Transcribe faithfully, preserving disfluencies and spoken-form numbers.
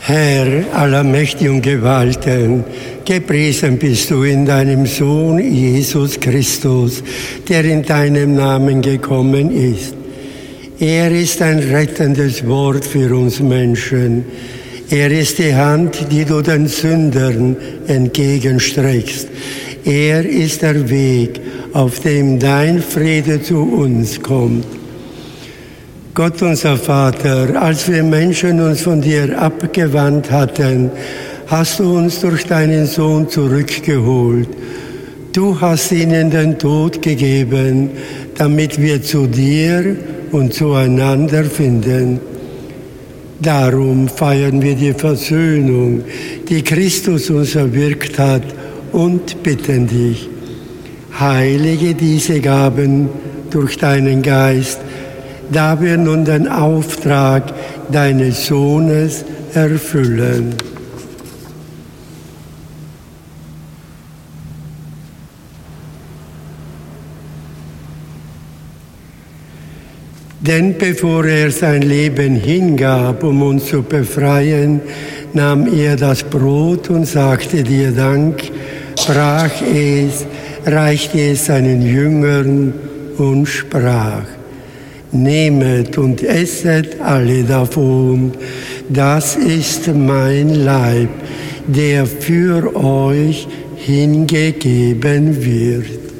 Herr aller Mächte und Gewalten, gepriesen bist du in deinem Sohn Jesus Christus, der in deinem Namen gekommen ist. Er ist ein rettendes Wort für uns Menschen. Er ist die Hand, die du den Sündern entgegenstreckst. Er ist der Weg, auf dem dein Friede zu uns kommt. Gott, unser Vater, als wir Menschen uns von dir abgewandt hatten, hast du uns durch deinen Sohn zurückgeholt. Du hast ihnen den Tod gegeben, damit wir zu dir und zueinander finden. Darum feiern wir die Versöhnung, die Christus uns erwirkt hat, und bitten dich, heilige diese Gaben durch deinen Geist, da wir nun den Auftrag deines Sohnes erfüllen. Denn bevor er sein Leben hingab, um uns zu befreien, nahm er das Brot und sagte dir Dank, brach es, reichte es seinen Jüngern und sprach: Nehmet und esset alle davon, das ist mein Leib, der für euch hingegeben wird.